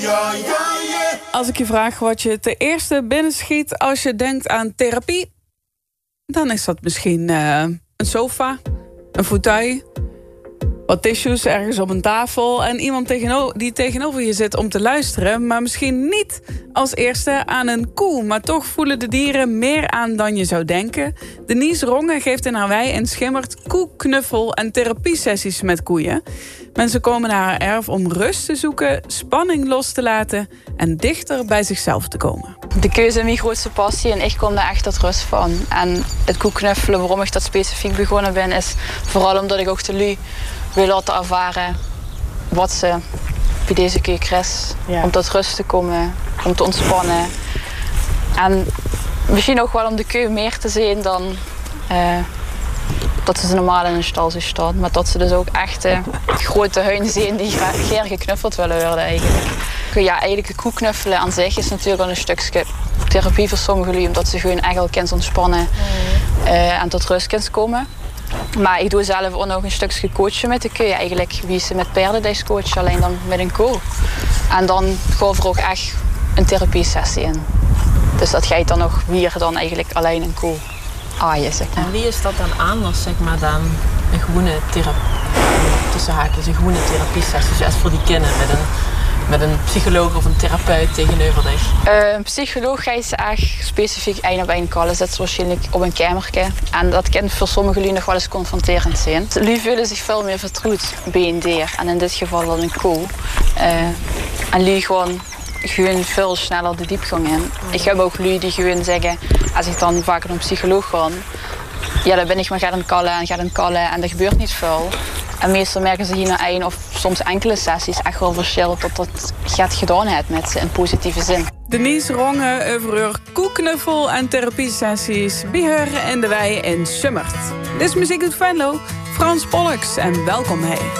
Als ik je vraag wat je ten eerste binnenschiet als je denkt aan therapie, dan is dat misschien een sofa, een fauteuil, wat tissues ergens op een tafel en iemand die tegenover je zit om te luisteren, maar misschien niet als eerste aan een koe. Maar toch voelen de dieren meer aan dan je zou denken. Denise Rongen geeft in haar wei in Schimmert koeknuffel- en therapiesessies met koeien. Mensen komen naar haar erf om rust te zoeken, spanning los te laten en dichter bij zichzelf te komen. De keuze is mijn grootste passie en ik kom daar echt tot rust van. En het koeknuffelen, waarom ik dat specifiek begonnen ben, is vooral omdat ik ook de lui wil laten ervaren wat ze bij deze keer is. Ja. Om tot rust te komen, om te ontspannen. En misschien ook wel om de keu meer te zien dan dat ze normaal in een stal staan. Maar dat ze dus ook echt grote huinen zien die graag geknuffeld willen worden eigenlijk. Ja, eigenlijk het koeknuffelen aan zich is natuurlijk al een stukje therapie voor sommige lui, omdat ze gewoon echt al kunnen ontspannen en tot rust kunnen komen. Maar ik doe zelf ook nog een stukje coachen met de keu. Eigenlijk wie ze met paardendice coachen, alleen dan met een koe. En dan gaan we er ook echt een therapiesessie in. Dus dat ga je dan nog weer dan eigenlijk alleen een koe aaien, zeg maar. En wie is dat dan anders, zeg maar, dan een gewone therapie, tussen haakjes, een gewone therapiesessie, zoals voor die kinderen met een psycholoog of een therapeut tegenover zich? Een psycholoog ga je ze echt specifiek één op één callen. Zet ze waarschijnlijk op een kamertje. En dat kan voor sommige lui nog wel eens confronterend zijn. Lui voelen zich veel meer vertrouwd bij een dier. En in dit geval dan een koe. En lui gewoon veel sneller de diepgang in. Ik heb ook lui die gewoon zeggen, als ik dan vaker naar een psycholoog ga, ja, dan ben ik maar gaan kallen en er gebeurt niet veel. En meestal merken ze hier na één of soms enkele sessies echt wel verschil tot dat gaat gedaan heeft met ze in positieve zin. Denise Rongen over koeknuffel en therapiesessies bij haar in de wei in Schimmert. Dit is Muziek uit Venlo, Frans Pollux en welkom hey.